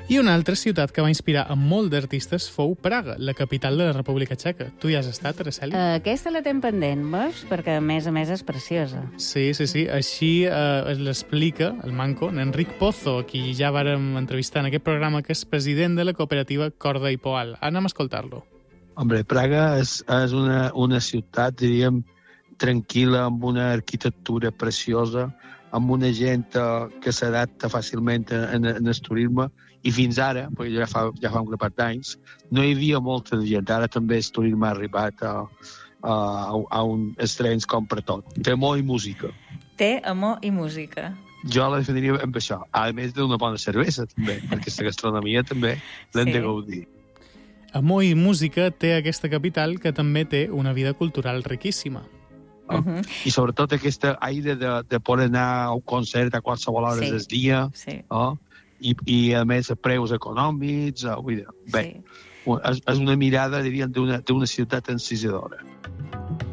I una altra ciutat que va inspirar a molt d'artistes fou Praga, la capital de la República Txeca. Tu hi has estat, Araceli? Aquesta la tem pendent, veus? Perquè, a més, és preciosa. Sí. Així l'explica el manco, en Enric Pozo, a qui ja vàrem entrevistar en aquest programa, que és president de la cooperativa Corda i Poal. Anem a escoltar-lo. Hombre, Praga és una ciutat, diríem, tranquil·la, amb una arquitectura preciosa, amb una gent que s'adapta fàcilment en el turisme, i fins ara, perquè ja fa un grapat d'anys, no hi havia molta gent. Ara també el turisme ha arribat a uns extrems com per tot. Té amor i música. Té amor i música. Jo la definiria amb això. A més d'una bona cervesa, també, perquè la gastronomia també l'hem de gaudir. Amor i música té aquesta capital, que també té una vida cultural riquíssima. I sobretot aquesta aire de poder anar a un concert a qualsevol hora del dia, i a més a preus econòmics, és una mirada, diríem, d'una ciutat encisadora.